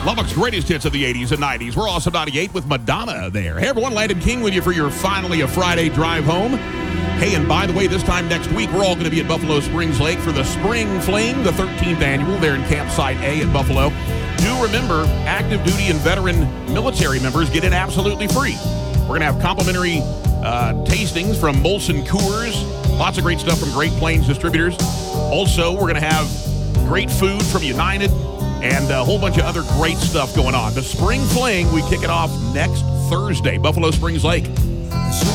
Lubbock's greatest hits of the 80s and 90s. We're also 98 with Madonna there. Hey, everyone, Landon King with you for your finally a Friday drive home. Hey, and by the way, this time next week, we're all going to be at Buffalo Springs Lake for the Spring Fling, the 13th annual there in Campsite A in Buffalo. Do remember, active duty and veteran military members get in absolutely free. We're going to have complimentary tastings from Molson Coors. Lots of great stuff from Great Plains Distributors. Also, we're going to have great food from United and a whole bunch of other great stuff going on. The Spring Fling, we kick it off next Thursday, Buffalo Springs Lake.